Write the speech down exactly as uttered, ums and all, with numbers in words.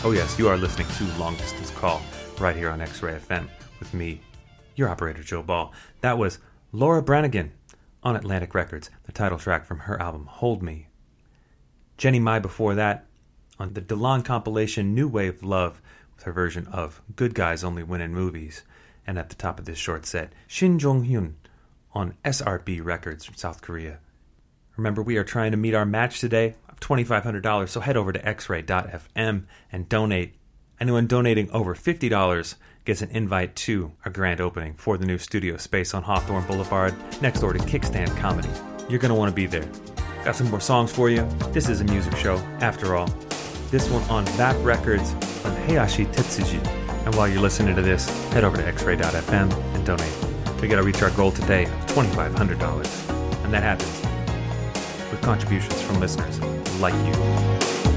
Oh yes, you are listening to Long Distance Call right here on X-Ray F M with me, your operator Joe Ball. That was Laura Branigan on Atlantic Records, the title track from her album Hold Me. Jenny Mai before that on the Delon compilation New Wave Love with her version of Good Guys Only Win in Movies. And at the top of this short set, Shin Jong-hyun on S R B Records from South Korea. Remember, we are trying to meet our match today of twenty-five hundred dollars, so head over to x ray dot f m and donate. Anyone donating over fifty dollars gets an invite to our grand opening for the new studio space on Hawthorne Boulevard, next door to Kickstand Comedy. You're going to want to be there. Got some more songs for you. This is a music show, after all. This one on V A P Records on Heihachi Tetsuji. And while you're listening to this, head over to x ray dot f m and donate. We got to reach our goal today of twenty-five hundred dollars. And that happens with contributions from listeners like you.